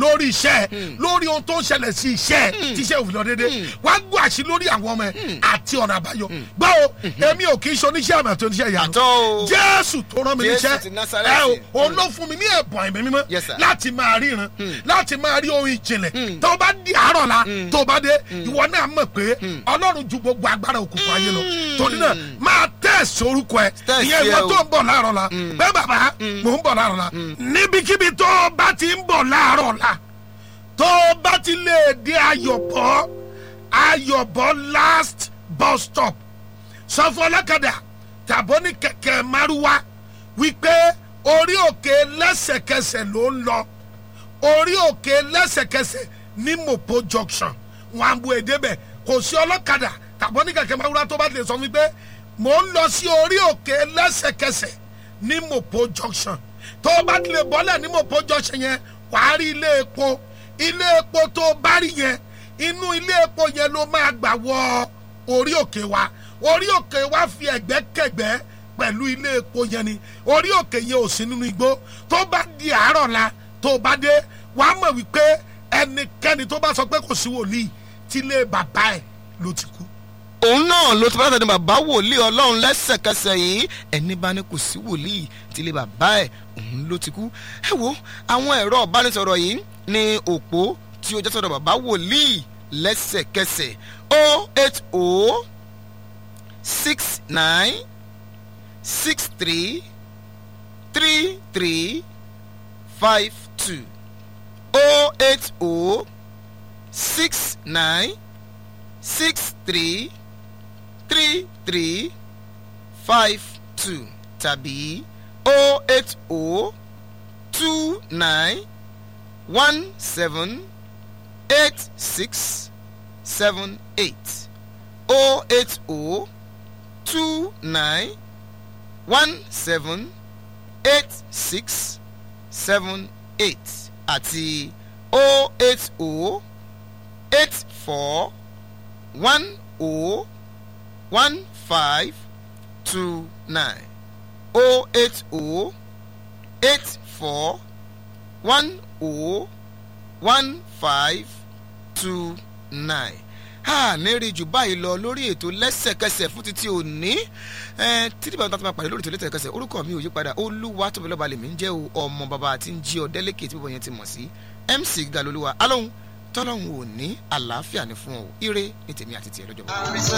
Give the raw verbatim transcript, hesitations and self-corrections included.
lórí iṣẹ́ lórí ohun tó ń ṣẹlẹ̀ sí iṣẹ́ tíṣẹ́ òfin lọ déédéé wàá gbọ́ àṣì lórí àwọn ọmọ ẹ̀ àti ọ̀nà àbáyọ gbọ́ o èmi ò kì í ṣe oníṣẹ́ àmì àti oníṣẹ́ ìyanu Jésù tó rán mi níṣẹ́ ẹ o òun ló fún mi ní ẹ̀bùn àìmọ̀ mímọ́ láti máa ríran láti máa rí ohun ìjìnlẹ̀ tó bá di àárọ̀ la tó bá dé ìwọ náà mọ̀ pé Ọlọ́run ju gbogbo agbára òkùnkùn ayé lọ torí náà máa tẹ̀sí orúkọ ẹ ìyẹn ìwọ tó ń bọ̀ láàárọ̀ la bẹ́ẹ̀ bàbá mò ń bọ̀ láàárọ̀ la níbikíbi tó bá ti ń bọ̀ láàárọ̀ la tó bá ti lè dé Ayọ̀bọ̀ Ayọ̀bọ̀ last bus stop sọ fún ọlọ́kadà tàbó ní kẹ̀kẹ́ márúwá wípé orí òkè lẹ́sẹ̀kẹsẹ̀ ló ń lọ orí òkè lẹ́sẹ̀kẹsẹ̀ ní Mopo junction wọn á bu èdè bẹ̀ kò sí ọlọ́kadà tàbó ní kẹ̀kẹ́ márúwá tó bá lè sọ wípé mò ń lọ sí orí òkè lẹ́sẹ̀kẹsẹ̀ ní Mopo junction tó bá lè bọ́lẹ̀ ní Mopo junction yẹn wàá rí ilé epo ilé epo tó bá rí yẹn inú ilé epo yẹn ló máa gbà wọ orí òkè wa orí òkè wa fi ẹ̀gbẹ́kẹ̀gbẹ́ pẹ̀lú ilé epo yẹn ni orí òkè yẹn ò sí nínú igbó tó bá di àárọ̀ la tó bá dé wàá mọ̀ wípé ẹnikẹ́ni tó bá sọ pé kò sí wòlíì tí ilé bàbá ẹ̀ ló ti kú. òun náà ló ti bá tẹ̀lé bàbá wòlíì Ọlọ́run lẹ́sẹ̀kẹsẹ̀ yìí ẹni bá ní kò sí wòlíì tí ilé bàbá ẹ̀ òun ló ti kú. ẹ wo àwọn ẹ̀rọ ìbánisọ̀rọ̀ yìí ní òpó tí ó jẹ́ sọ̀rọ̀ bàbá wòlíì lẹ́sẹ̀kẹsẹ̀ oh eight oh six nine six three three three five two oh eight oh six nine six three three three five two tàbí oh eight oh two nine one seven eight six seven eight oh eight oh two nine one seven eight six seven eight àti oh eight oh eight four one oh one five two nine oh eight oh eight four one oh one five two nine. ha nẹ́rì jù báyìí lọ lórí ètò lẹ́sẹ̀kẹsẹ̀ fún títí òní ẹ títí bá ń tàbí pàdé lórí ètò lẹ́sẹ̀kẹsẹ̀ orúkọ mi ò yí padà olúwa tóbi lọ́ba lèmi ń jẹ́ o ọmọ bàbá àti ń jí ọ délẹ́kẹ̀ tí bíbọ̀ yẹn ti mọ̀ sí M C Gíga lolúwa alóhùn tọ́lọ́hùn ò ní àlàáfíà ní fún ọ ire ní tèmi àti tiẹ̀ lọ́jọ́ bọ̀.